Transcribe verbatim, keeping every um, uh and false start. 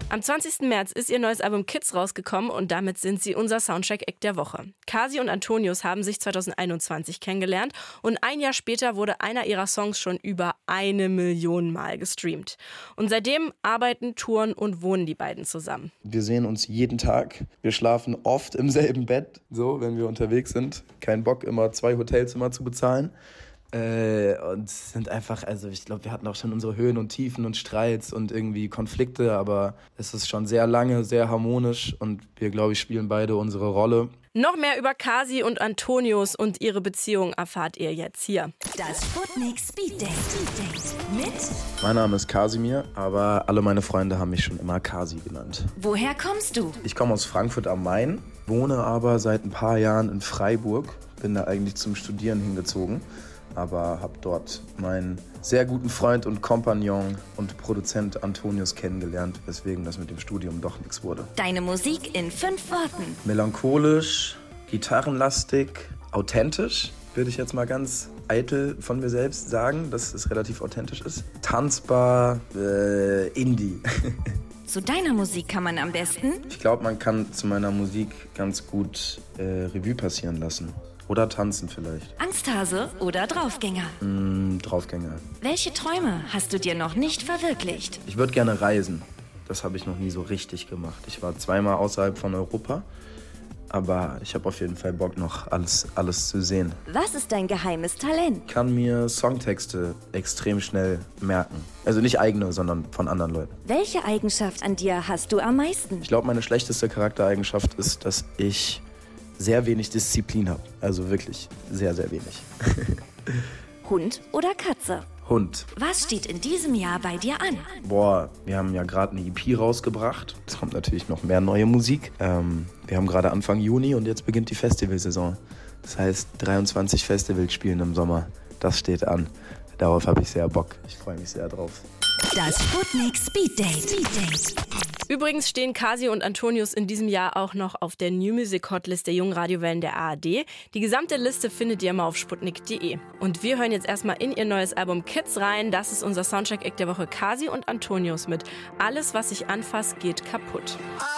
Am zwanzigsten März ist ihr neues Album Kids rausgekommen und damit sind sie unser Soundtrack-Act der Woche. Kasi und Antonius haben sich zweitausendeinundzwanzig kennengelernt und ein Jahr später wurde einer ihrer Songs schon über eine Million Mal gestreamt. Und seitdem arbeiten, touren und wohnen die beiden zusammen. Wir sehen uns jeden Tag. Wir schlafen oft im selben Bett, so, wenn wir unterwegs sind. Kein Bock, immer zwei Hotelzimmer zu bezahlen. Äh, und sind einfach, also ich glaube, wir hatten auch schon unsere Höhen und Tiefen und Streits und irgendwie Konflikte, aber es ist schon sehr lange, sehr harmonisch und wir, glaube ich, spielen beide unsere Rolle. Noch mehr über Kasi und Antonius und ihre Beziehung erfahrt ihr jetzt hier. Das Sputnik Speed Date mit... Mein Name ist Kasimir, aber alle meine Freunde haben mich schon immer Kasi genannt. Woher kommst du? Ich komme aus Frankfurt am Main, wohne aber seit ein paar Jahren in Freiburg, bin da eigentlich zum Studieren hingezogen. Aber habe dort meinen sehr guten Freund und Kompagnon und Produzent Antonius kennengelernt, weswegen das mit dem Studium doch nichts wurde. Deine Musik in fünf Worten. Melancholisch, gitarrenlastig, authentisch, würde ich jetzt mal ganz eitel von mir selbst sagen, dass es relativ authentisch ist. Tanzbar, äh, Indie. Zu deiner Musik kann man am besten? Ich glaube, man kann zu meiner Musik ganz gut äh, Revue passieren lassen. Oder tanzen vielleicht. Angsthase oder Draufgänger? Mm, Draufgänger. Welche Träume hast du dir noch nicht verwirklicht? Ich würde gerne reisen. Das habe ich noch nie so richtig gemacht. Ich war zweimal außerhalb von Europa. Aber ich habe auf jeden Fall Bock, noch alles, alles zu sehen. Was ist dein geheimes Talent? Ich kann mir Songtexte extrem schnell merken. Also nicht eigene, sondern von anderen Leuten. Welche Eigenschaft an dir hast du am meisten? Ich glaube, meine schlechteste Charaktereigenschaft ist, dass ich sehr wenig Disziplin habe. Also wirklich sehr, sehr wenig. Hund oder Katze? Hund. Was steht in diesem Jahr bei dir an? Boah, wir haben ja gerade eine E P rausgebracht. Es kommt natürlich noch mehr neue Musik. Ähm, wir haben gerade Anfang Juni und jetzt beginnt die Festivalsaison. Das heißt, dreiundzwanzig Festivals spielen im Sommer. Das steht an. Darauf habe ich sehr Bock. Ich freue mich sehr drauf. Das Sputnik Speed Date. Speed Date. Übrigens stehen Kasi und Antonius in diesem Jahr auch noch auf der New Music Hotlist der jungen Radiowellen der A R D. Die gesamte Liste findet ihr mal auf sputnik punkt de. Und wir hören jetzt erstmal in ihr neues Album Kids rein. Das ist unser Soundtrack-Act der Woche. Kasi und Antonius mit Alles, was ich anfasse, geht kaputt.